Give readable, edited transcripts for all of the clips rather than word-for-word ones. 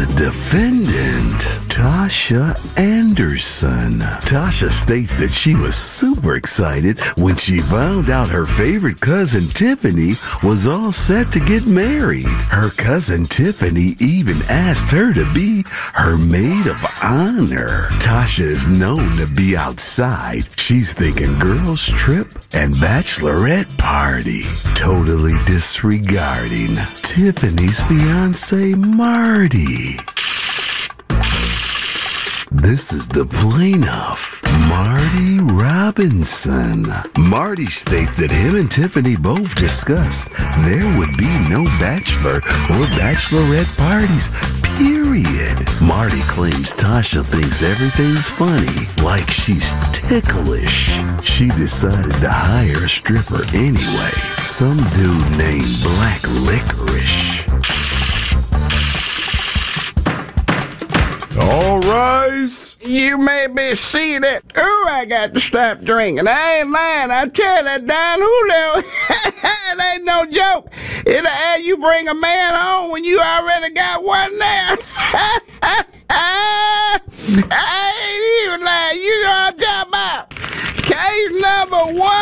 the defendant, Tasha Anderson. Tasha states that she was super excited when she found out her favorite cousin Tiffany was all set to get married. Her cousin Tiffany even asked her to be her maid of honor. Tasha is known to be outside. She's thinking girls trip and bachelorette party, totally disregarding Tiffany's fiance Marty. This is the plaintiff, Marty Robinson. Marty states that him and Tiffany both discussed there would be no bachelor or bachelorette parties, period. Marty claims Tasha thinks everything's funny, like she's ticklish. She decided to hire a stripper anyway, some dude named Black Licorice. All rise. You may be seated. Oh, I got to stop drinking. I ain't lying. I tell you that Don Julio, it ain't no joke. It'll have you bring a man home when you already got one there. I ain't even lying. You know what I'm talking about. Case number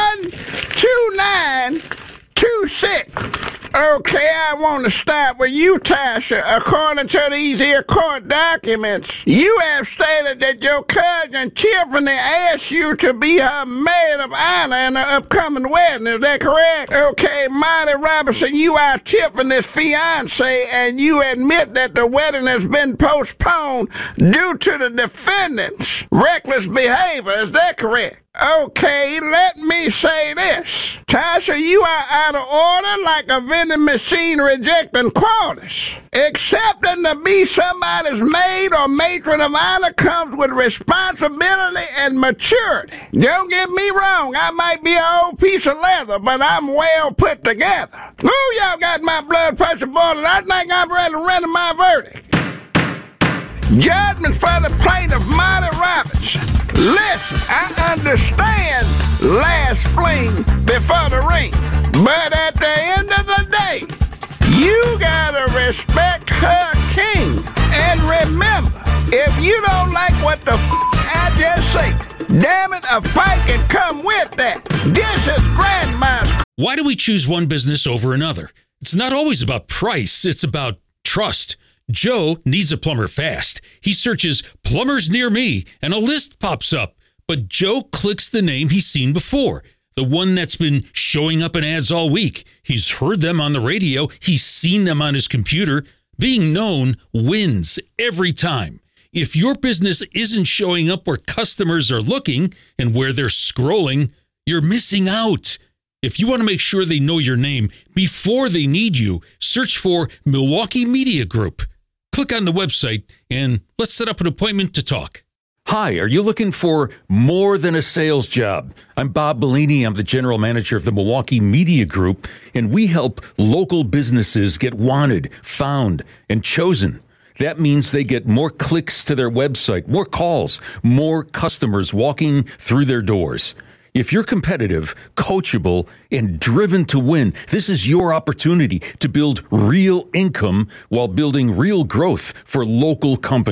12926. Okay, I want to start with you, Tasha. According to these here court documents, you have stated that your cousin Tiffany asked you to be her maid of honor in her upcoming wedding. Is that correct? Okay, Marty Robinson, you are Tiffany's fiance, and you admit that the wedding has been postponed due to the defendant's reckless behavior. Is that correct? Okay, let me say this. Tasha, you are out of order like a vending machine rejecting quarters. Accepting to be somebody's maid or matron of honor comes with responsibility and maturity. Don't get me wrong, I might be an old piece of leather, but I'm well put together. Ooh, y'all got my blood pressure boiling. I think I'm ready to render my verdict. Judgment for the plaintiff, Marty Robinson. Listen, I understand last fling before the ring, but at the end of the day, you gotta respect her king. And remember, if you don't like what the I just said, damn it, a fight can come with that. This is Grandma's. Why do we choose one business over another? It's not always about price, it's about trust. Joe needs a plumber fast. He searches plumbers near me and a list pops up. But Joe clicks the name he's seen before, the one that's been showing up in ads all week. He's heard them on the radio. He's seen them on his computer. Being known wins every time. If your business isn't showing up where customers are looking and where they're scrolling, you're missing out. If you want to make sure they know your name before they need you, search for Milwaukee Media Group. Click on the website and let's set up an appointment to talk. Hi, are you looking for more than a sales job? I'm Bob Bellini. I'm the general manager of the Milwaukee Media Group, and we help local businesses get wanted, found, and chosen. That means they get more clicks to their website, more calls, more customers walking through their doors. If you're competitive, coachable, and driven to win, this is your opportunity to build real income while building real growth for local companies.